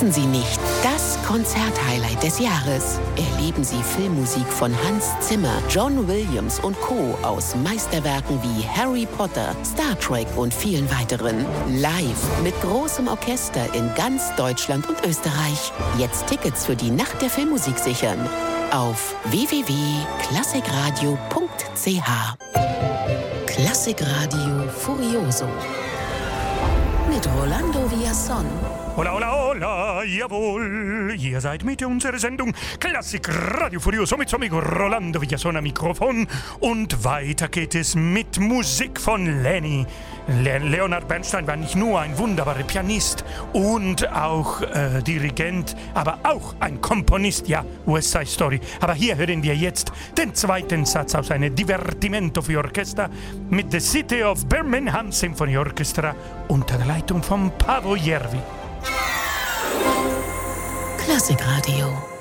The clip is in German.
Sie nicht das Konzerthighlight des Jahres. Erleben Sie Filmmusik von Hans Zimmer, John Williams und Co. aus Meisterwerken wie Harry Potter, Star Trek und vielen weiteren. Live mit großem Orchester in ganz Deutschland und Österreich. Jetzt Tickets für die Nacht der Filmmusik sichern. Auf www.klassikradio.ch. Klassikradio Furioso. Mit Rolando Villazón. Hola, hola, hola, jawohl, ihr seid mit unserer Sendung Klassik Radio Furioso mit amigo Rolando Villazón am Mikrofon und weiter geht es mit Musik von Lenny. Leonard Bernstein war nicht nur ein wunderbarer Pianist und auch Dirigent, aber auch ein Komponist, ja, West Side Story. Aber hier hören wir jetzt den zweiten Satz aus einem Divertimento für Orchester mit The City of Birmingham Symphony Orchestra unter der Leitung von Paavo Järvi. Klassikradio.